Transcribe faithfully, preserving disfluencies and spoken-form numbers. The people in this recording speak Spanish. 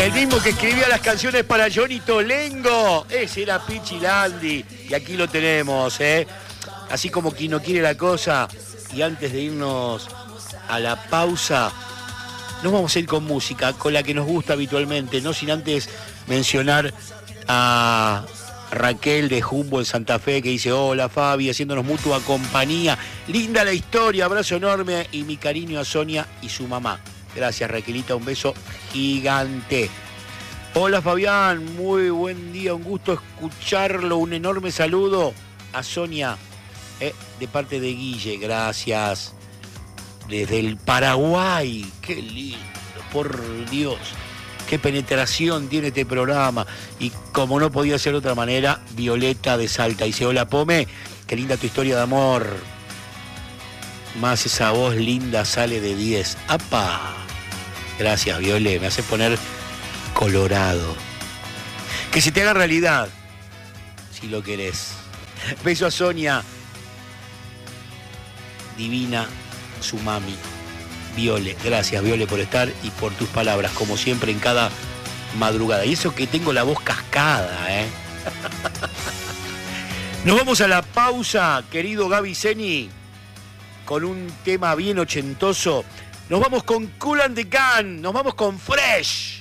El mismo que escribía las canciones para Johnny Tolengo. Ese era Pichi Landi. Y aquí lo tenemos, ¿eh? Así como quien no quiere la cosa. Y antes de irnos a la pausa, nos vamos a ir con música, con la que nos gusta habitualmente, no sin antes mencionar a Raquel de Jumbo en Santa Fe, que dice: hola Fabi, haciéndonos mutua compañía. Linda la historia, abrazo enorme y mi cariño a Sonia y su mamá. Gracias Raquelita, un beso gigante. Hola Fabián, muy buen día, un gusto escucharlo, un enorme saludo a Sonia, eh, de parte de Guille, gracias. Desde el Paraguay, qué lindo, por Dios, qué penetración tiene este programa. Y como no podía ser de otra manera, Violeta de Salta dice: hola Pome, qué linda tu historia de amor. Más esa voz linda sale de diez. ¡Apa! Gracias, Viole, me hace poner colorado. Que se te haga realidad, si lo querés. Beso a Sonia, divina, su mami, Viole. Gracias, Viole, por estar y por tus palabras, como siempre, en cada madrugada. Y eso que tengo la voz cascada, ¿eh? Nos vamos a la pausa, querido Gaby Zeni, con un tema bien ochentoso. Nos vamos con Kool and the Gang, nos vamos con Fresh.